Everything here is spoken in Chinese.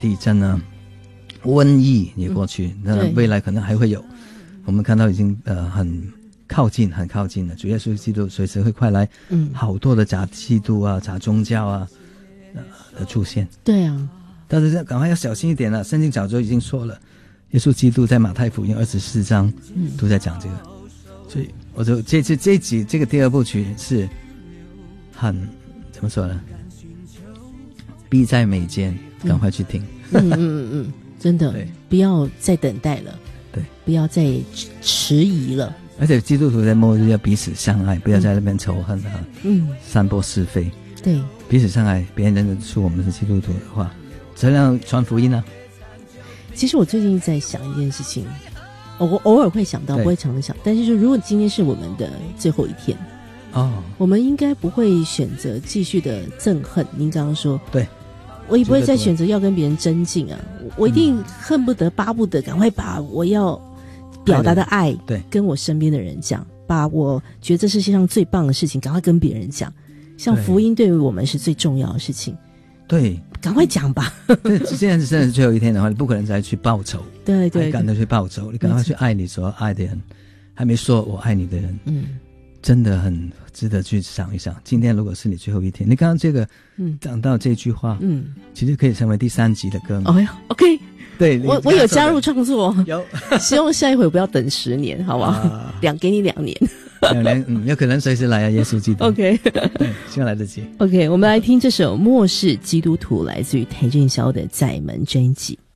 地震啊，瘟疫也过去，那未来可能还会有。我们看到已经很靠近了，主耶稣基督随时会快来，好多的假基督啊、假宗教啊的出现。 对啊， 但是赶快要小心一点了，圣经早就已经说了，耶稣基督在马太福音24章都在讲这个，所以我就这集这个第二部曲是很怎么说呢？必在眉间，赶快去听。 真的，不要再等待了， 对， 不要再迟疑了。 而且基督徒在末日要彼此相爱，不要在那边仇恨啊，散播是非。对，彼此相爱，别人认得出我们是基督徒的话，怎样传福音呢？ 其实我最近在想一件事情，我偶尔会想到，不会常常想，但是说如果今天是我们的最后一天，我们应该不会选择继续的憎恨。您刚刚说，对。我也不会再选择要跟别人争竞啊，我一定恨不得巴不得赶快把我要表达的爱跟我身边的人讲，把我觉得这世界上最棒的事情赶快跟别人讲，像福音对于我们是最重要的事情，对，赶快讲吧。 对，现在是真的是最后一天的话，你不可能再去报仇，对，赶快去报仇，你赶快去爱你所爱的人，还没说我爱你的人，真的很值得去想一想。今天如果是你最后一天，你刚刚这个讲到这句话，其实可以成为第3集的歌名。 OK， 对， 我有加入创作， 有， 希望下一回不要等10年，好不好？给你2年 ，2年，有可能随时来啊，耶稣基督。OK， 对，希望来得及。 OK， 我们来听这首《末世基督徒》，来自于邰正宵的《在门专辑》。